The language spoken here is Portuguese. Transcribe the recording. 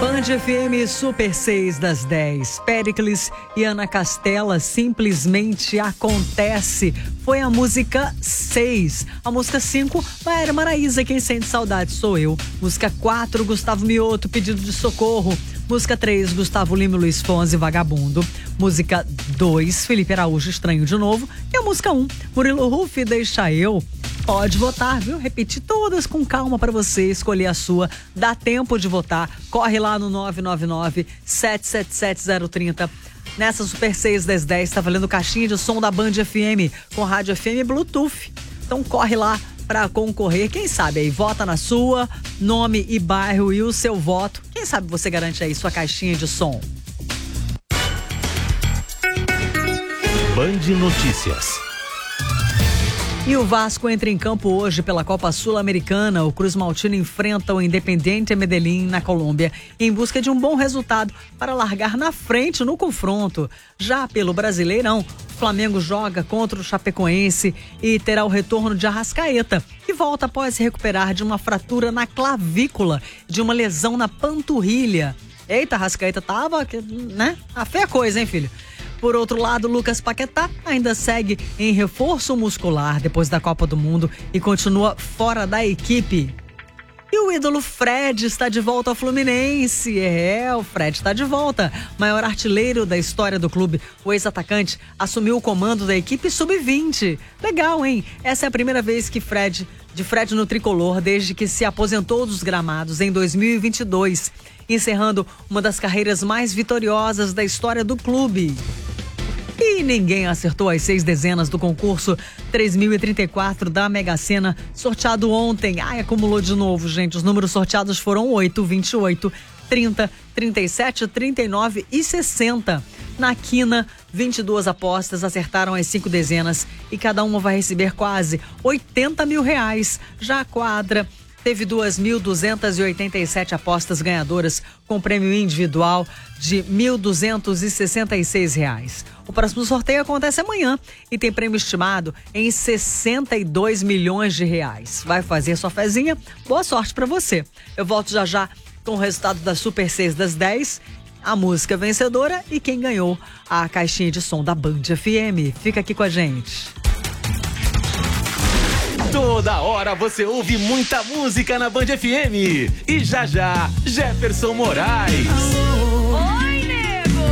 Band FM Super 6 das 10. Péricles e Ana Castela, Simplesmente Acontece. Foi a música 6. A música 5, Maiara Maraíza, Quem Sente Saudade Sou Eu. Música 4, Gustavo Mioto, Pedido de Socorro. Música 3, Gustavo Lima e Luiz Fonsi, Vagabundo. Música 2, Felipe Araújo, Estranho de Novo. E a música 1, Murilo Huff, Deixa Eu. Pode votar, viu? Repetir todas com calma para você escolher a sua. Dá tempo de votar. Corre lá no 999-777-030. Nessa Super 6 das 10 tá valendo caixinha de som da Band FM com rádio FM e Bluetooth. Então corre lá para concorrer. Quem sabe aí vota na sua, nome e bairro e o seu voto. Quem sabe você garante aí sua caixinha de som. Band Notícias. E o Vasco entra em campo hoje pela Copa Sul-Americana. O Cruz Maltino enfrenta o Independiente Medellín na Colômbia em busca de um bom resultado para largar na frente no confronto. Já pelo Brasileirão, o Flamengo joga contra o Chapecoense e terá o retorno de Arrascaeta, que volta após se recuperar de uma fratura na clavícula, de uma lesão na panturrilha. Eita, Arrascaeta tava, né? A feia coisa, hein, filho? Por outro lado, Lucas Paquetá ainda segue em reforço muscular depois da Copa do Mundo e continua fora da equipe. E o ídolo Fred está de volta ao Fluminense. O Fred está de volta. Maior artilheiro da história do clube, o ex-atacante assumiu o comando da equipe sub-20. Legal, hein? Essa é a primeira vez que Fred no tricolor desde que se aposentou dos gramados em 2022, encerrando uma das carreiras mais vitoriosas da história do clube. E ninguém acertou as 6 dezenas do concurso 3.034 da Mega Sena, sorteado ontem. Acumulou de novo, gente. Os números sorteados foram 8, 28, 30, 37, 39 e 60. Na quina, 22 apostas acertaram as 5 dezenas e cada uma vai receber quase R$80 mil. Já a quadra teve 2.287 apostas ganhadoras, com prêmio individual de R$ 1.266. O próximo sorteio acontece amanhã e tem prêmio estimado em R$62 milhões. Vai fazer sua fezinha? Boa sorte para você. Eu volto já já com o resultado da Super 6 das 10, a música vencedora e quem ganhou a caixinha de som da Band FM. Fica aqui com a gente. Toda hora você ouve muita música na Band FM. E já já, Jefferson Moraes.